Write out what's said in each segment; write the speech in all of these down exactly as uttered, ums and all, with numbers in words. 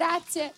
Grazie.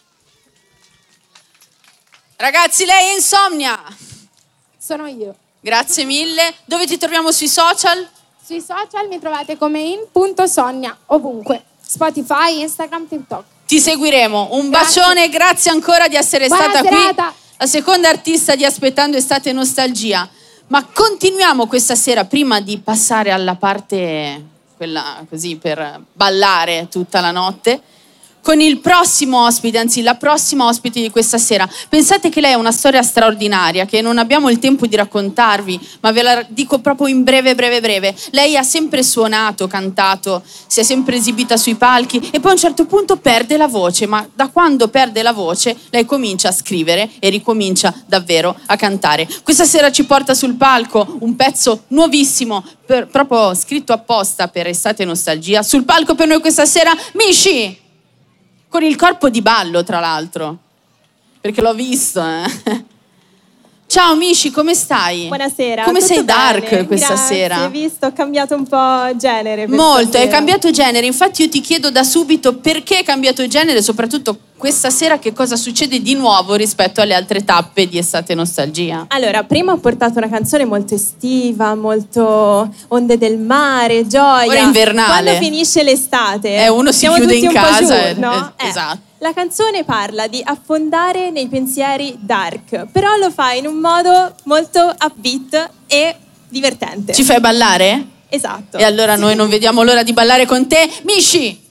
Ragazzi, lei è Insomnia? Sono io. Grazie mille. Dove ti troviamo sui social? Sui social mi trovate come in.sonnia, ovunque. Spotify, Instagram, TikTok. Ti seguiremo. Un Grazie. bacione, grazie ancora di essere Buona stata serata. qui. La seconda artista di Aspettando Estate Nostalgia. Ma continuiamo questa sera, prima di passare alla parte, quella così per ballare tutta la notte, con il prossimo ospite, anzi la prossima ospite di questa sera. Pensate che lei è una storia straordinaria che non abbiamo il tempo di raccontarvi, ma ve la dico proprio in breve, breve, breve. Lei ha sempre suonato, cantato, si è sempre esibita sui palchi e poi a un certo punto perde la voce, ma da quando perde la voce lei comincia a scrivere e ricomincia davvero a cantare. Questa sera ci porta sul palco un pezzo nuovissimo, per, proprio scritto apposta per Estate Nostalgia. Sul palco per noi questa sera, Mishi! Con il corpo di ballo, tra l'altro, perché l'ho visto. Eh. Ciao Mishi, come stai? Buonasera. Come tutto sei dark bene? questa Grazie, sera? Hai visto, ho cambiato un po' genere. Molto, stasera. hai cambiato genere. Infatti io ti chiedo da subito perché hai cambiato genere, soprattutto questa sera che cosa succede di nuovo rispetto alle altre tappe di Estate Nostalgia. Allora, prima ho portato una canzone molto estiva, molto onde del mare, gioia. Ora è invernale. Quando finisce l'estate, Eh, uno si siamo chiude tutti in un po' casa, giù, no? eh, Eh, esatto. La canzone parla di affondare nei pensieri dark, però lo fa in un modo molto upbeat e divertente. Ci fai ballare? Esatto. E allora noi non vediamo l'ora di ballare con te. Mishi!